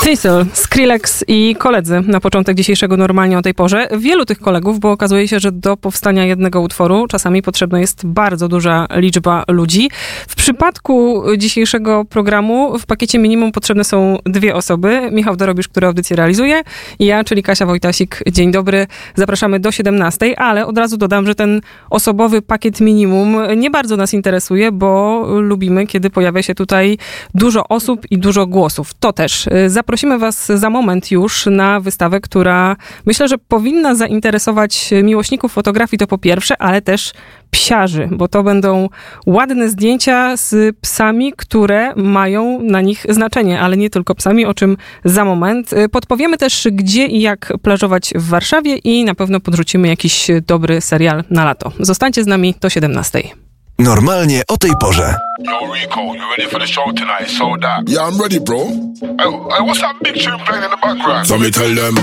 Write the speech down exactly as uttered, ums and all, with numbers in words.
Thistle, Skrillex i koledzy na początek dzisiejszego Normalnie o tej porze. Wielu tych kolegów, bo okazuje się, że do powstania jednego utworu czasami potrzebna jest bardzo duża liczba ludzi. W przypadku dzisiejszego programu w pakiecie minimum potrzebne są dwie osoby. Michał Dorobisz, który audycję realizuje, i ja, czyli Kasia Wojtasik. Dzień dobry. Zapraszamy do siedemnastej, ale od razu dodam, że ten osobowy pakiet minimum nie bardzo nas interesuje, bo lubimy, kiedy pojawia się tutaj dużo osób i dużo głosów. To też. Zaprosimy was za moment już na wystawę, która myślę, że powinna zainteresować miłośników fotografii, to po pierwsze, ale też psiarzy, bo to będą ładne zdjęcia z psami, które mają na nich znaczenie, ale nie tylko psami, o czym za moment. Podpowiemy też, gdzie i jak plażować w Warszawie i na pewno podrzucimy jakiś dobry serial na lato. Zostańcie z nami do siedemnastej. Normalnie o tej porze. Yo, Rico, you ready for the show tonight? So that. Yeah, I'm ready, bro. Hey, hey, what's that big tune playing in the background? So me tell them,